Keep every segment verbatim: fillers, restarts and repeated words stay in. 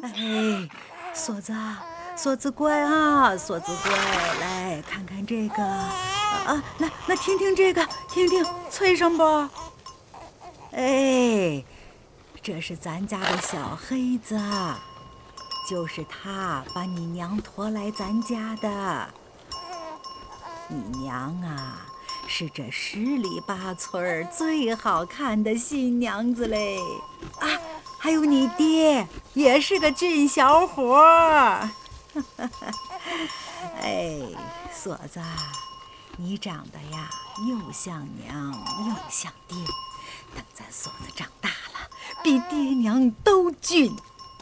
哎，锁子，锁子乖啊，锁子乖，来看看这个啊，来，那听听这个，听听脆声不？哎，这是咱家的小黑子，就是他把你娘拖来咱家的。你娘啊，是这十里八村最好看的新娘子嘞！啊，还有你爹，也是个俊小伙儿。哎，锁子，你长得呀，又像娘又像爹。等咱锁子长大了，比爹娘都俊。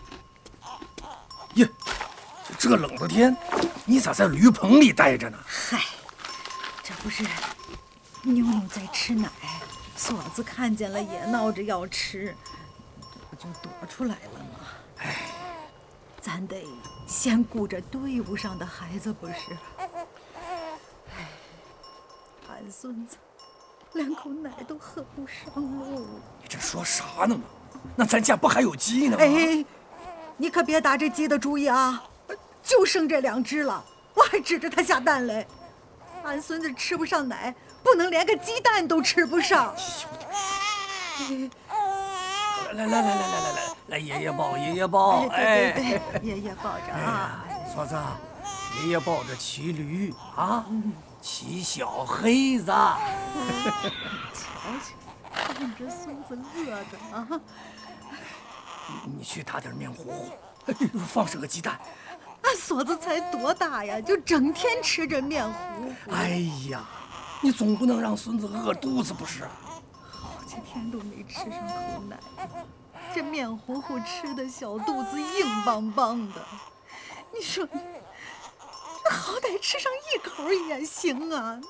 耶，这冷的天，你咋在驴棚里待着呢？ 嗨，这不是妞妞在吃奶，锁子看见了也闹着要吃，不就躲出来了吗？ 哎， 咱得先顾着队伍上的孩子，不是？哎，俺孙子连口奶都喝不上喽。 你这说啥呢嘛？那咱家不还有鸡呢吗？ 哎，你可别打这鸡的主意啊！就剩这两只了，我还指着它下蛋嘞。俺孙子吃不上奶，不能连个鸡蛋都吃不上。 来来来来来来来来，爷爷抱，爷爷抱， 哎，对对对，爷爷抱着啊。 锁子，爷爷抱着骑驴啊，骑小黑子。瞧瞧，看这孙子饿的啊！ 你去打点面糊糊，放上个鸡蛋。 俺锁子才多大呀，就整天吃着面糊糊。 哎呀，你总不能让孙子饿肚子不是？ 好几天都没吃上口奶，这面糊糊吃的小肚子硬邦邦的。你说你，这好歹吃上一口也行啊！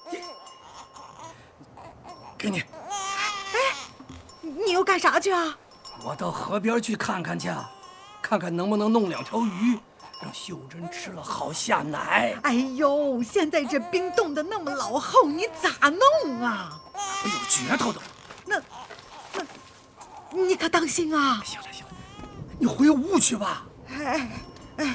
给你。 哎，你又干啥去啊？ 我到河边去看看去，看看能不能弄两条鱼，让秀珍吃了好下奶。 哎呦，现在这冰冻得那么老厚，你咋弄啊？ 我有诀头的。 那那，你可当心啊！ 行了行了，你回屋去吧。 哎哎。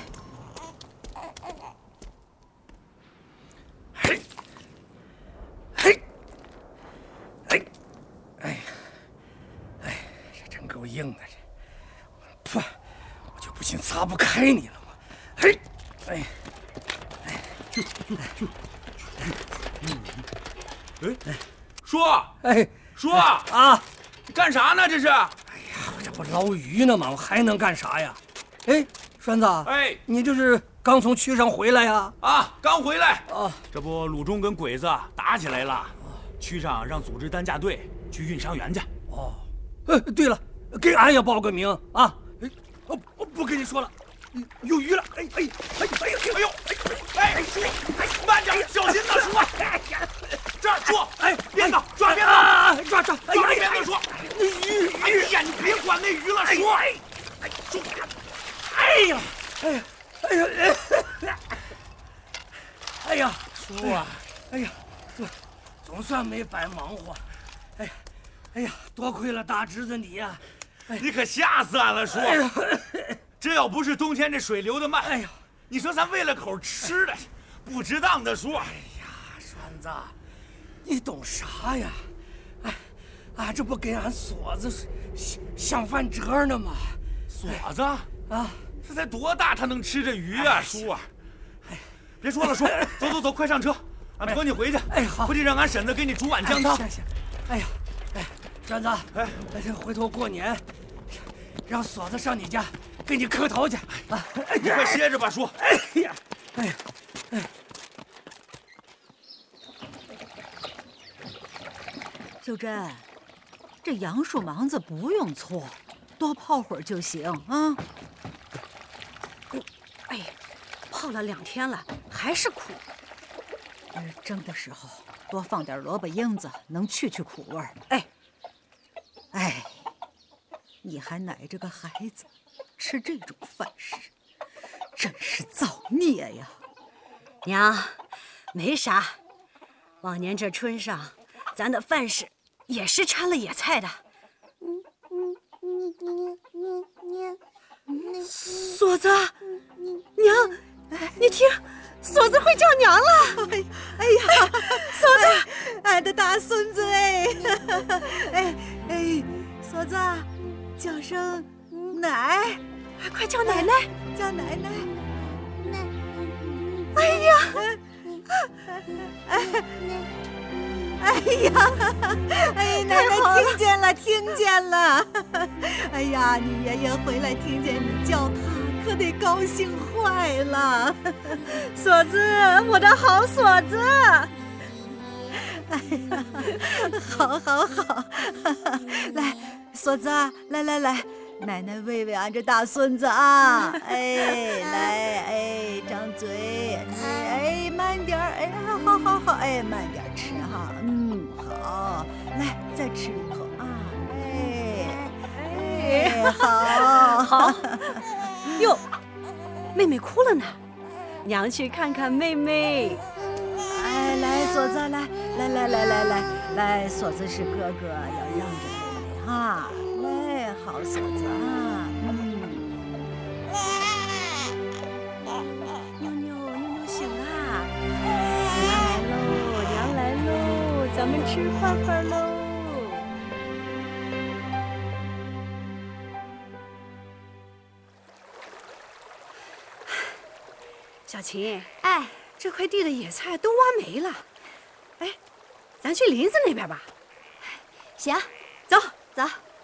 嘿，嘿，哎，哎，哎，这真够硬的这，噗，我就不信擦不开你了嘛。嘿，哎，哎，就就就， 哎哎，叔， 哎， 叔啊， 你干啥呢？这是？ 哎呀，我这不捞鱼呢吗？我还能干啥呀？哎，栓子， 哎， 你这是刚从区上回来呀？ 啊，刚回来。 啊， 这不鲁中跟鬼子打起来了，区上让组织担架队去运伤员去。 哦，哎，对了，给俺也报个名啊！哎，我我不跟你说了，有鱼了！哎哎哎哎呦哎呦哎哎叔， 慢点，小心呐，叔！这儿，叔， 哎， 鞭子，抓鞭子， 抓抓！ 抓鞭子，叔！鱼鱼呀，你别管那鱼了，叔！哎，叔， 哎呀，哎呀，哎呀，哎呀，叔啊，哎呀，总总算没白忙活，哎，哎呀，多亏了大侄子你呀， 你可吓死俺了，叔！这要不是冬天这水流得慢，哎呀，你说咱为了口吃的，不值当的，叔！ 哎呀，栓子，你懂啥呀？哎，俺这不给俺锁子想想饭辙呢吗？ 锁子啊， 这才多大，他能吃这鱼啊，叔啊！哎，别说了，叔，走走走，快上车，俺驮你回去。 哎，好， 回去让俺婶子给你煮碗姜汤。 行行，哎呀，哎，栓子，哎，这回头过年，让锁子上你家给你磕头去啊！ 你快歇着吧，叔。 哎呀，哎呀，哎。 秀珍，这杨树芒子不用搓，多泡会儿就行啊。 哎呀，泡了两天了，还是苦。 嗯，蒸的时候多放点萝卜缨子，能去去苦味儿。 哎， 哎，你还奶着个孩子，吃这种饭食，真是造孽呀！ 娘，没啥。往年这春上，咱的饭食也是掺了野菜的。 锁子。 子，娘，你听，锁子会叫娘了。 哎哎呀， 锁子， 俺的大孙子哎，哎哎，锁子，叫声奶， 快叫奶奶， 叫奶奶。 哎呀， 哎哎呀，哎，奶奶听见了，听见了。哎呀，你爷爷回来听见你叫他，可得高兴坏了。 锁子，我的好锁子。 哎呀，好，好，好。来，锁子，来来来，奶奶喂喂俺这大孙子啊！哎，来，哎，张嘴，哎，慢点儿，哎，好好好，哎，慢点吃哈，嗯，好，来，再吃一口啊，哎，哎，好， 好。哟，妹妹哭了呢，娘去看看妹妹。 哎，来，锁子，来，来，来，来，来，来，来，锁子是哥哥，要让着妹妹哈。来，好锁子啊，嗯。 妞妞，妞妞醒啦！娘来喽，娘来喽，咱们吃饭饭喽。小琴， 哎， 这块地的野菜都挖没了，哎，咱去林子那边吧。 行， 走走。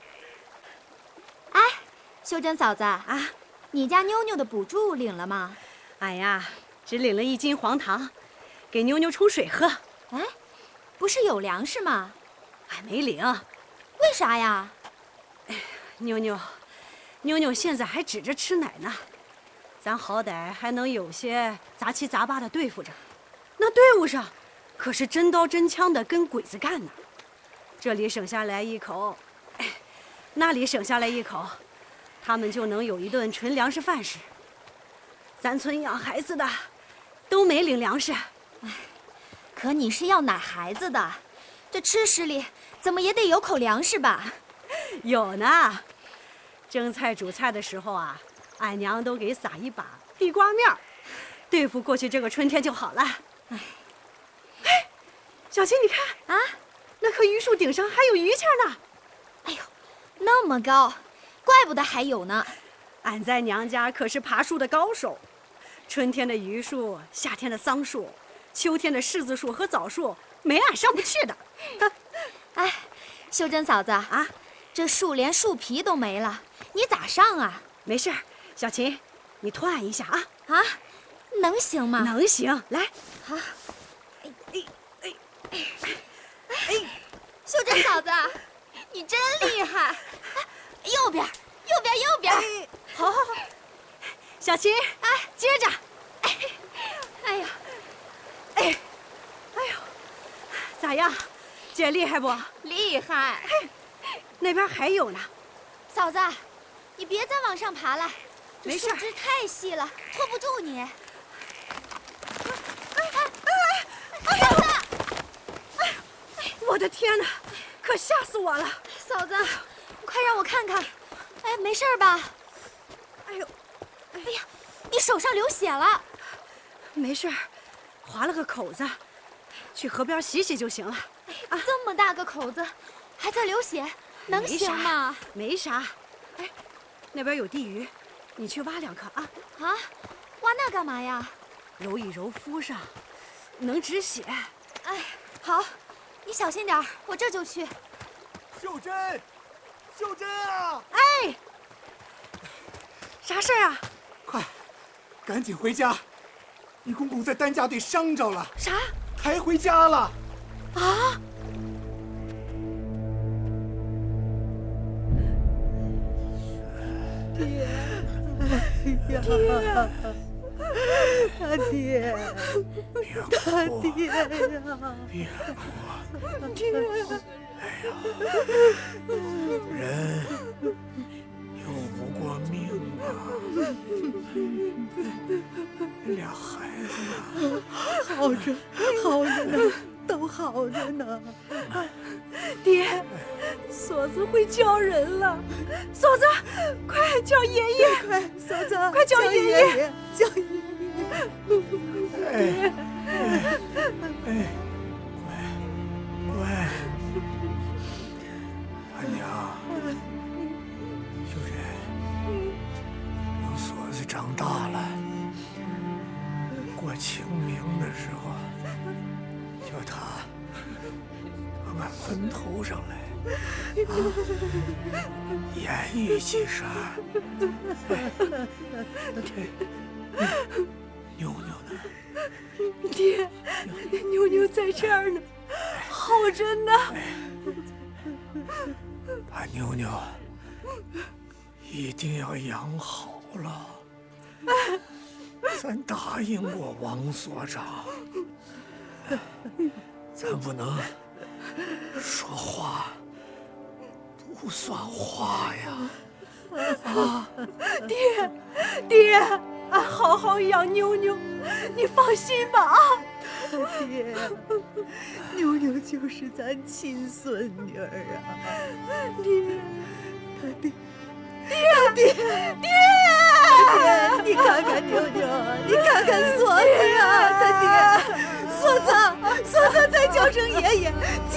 哎，秀珍嫂子啊， 你家妞妞的补助领了吗？ 俺呀，只领了一斤黄糖，给妞妞冲水喝。 哎，不是有粮食吗？ 俺没领。 为啥呀？ 妞妞，妞妞现在还指着吃奶呢，咱好歹还能有些杂七杂八的对付着。那队伍上，可是真刀真枪的跟鬼子干呢。这里省下来一口，哎，那里省下来一口，他们就能有一顿纯粮食饭吃。咱村养孩子的都没领粮食。 哎，可你是要奶孩子的，这吃食里怎么也得有口粮食吧？ 有呢，蒸菜煮菜的时候啊，俺娘都给撒一把地瓜面儿，对付过去这个春天就好了。哎，哎，小琴，你看啊， 那棵榆树顶上还有榆钱呢。 哎呦，那么高，怪不得还有呢。 俺在娘家可是爬树的高手，春天的榆树，夏天的桑树，秋天的柿子树和枣树，没俺上不去的。 哎，秀珍嫂子啊，这树连树皮都没了，你咋上啊？ 没事儿，小琴，你拖俺一下啊。 啊，能行吗？ 能行，来。 好。哎哎哎哎哎！秀珍嫂子，你真厉害！右边，右边，右边。 好，好，好。小琴， 哎， 接着。 哎，哎呀， 哎，哎呦，咋样？姐厉害不？ 厉害。 那边还有呢。 嫂子，你别再往上爬了， 没事， 树枝太细了，拖不住你。哎哎哎哎！嫂子，哎呦，我的天哪，可吓死我了！ 嫂子，快让我看看。哎，没事吧？ 哎呦， 哎呀，你手上流血了。 没事，划了个口子，去河边洗洗就行了。 啊，这么大个口子，还在流血，能行吗？ 没啥。哎，那边有地鱼，你去挖两颗啊。 啊，挖那干嘛呀？ 揉一揉敷上，能止血。 哎，好，你小心点，我这就去。 秀珍，秀珍啊！ 哎，啥事儿啊？ 快，赶紧回家！你公公在担架队伤着了。 啥？ 抬回家了。 啊！ 爹，哎呀，他爹，他爹呀！ 别哭， 爹， 哎呀，人又不过命啊！俩孩子呢？ 好着，好着呢，都好着呢。 爹，锁锁子会叫人了。锁子，快叫爷爷！ 快，锁子， 快叫爷爷！ 叫爷爷！ 哎哎哎，乖乖，阿娘，秀珍，等锁子长大了，过清明的时候，叫他到俺坟头上来。啊，言语几声。这妞妞呢？ 爹，妞妞在这儿呢，好着呢。 把妞妞一定要养好了。咱答应过王所长，咱不能说话不算话呀！啊， 爹，爹，俺好好养妞妞，你放心吧啊！ 爹，妞妞就是咱亲孙女儿啊！ 爹， 他爹， 爹，爹， 爹，你看看妞妞，你看看锁子呀，他爹，锁子，锁子再叫声爷爷，急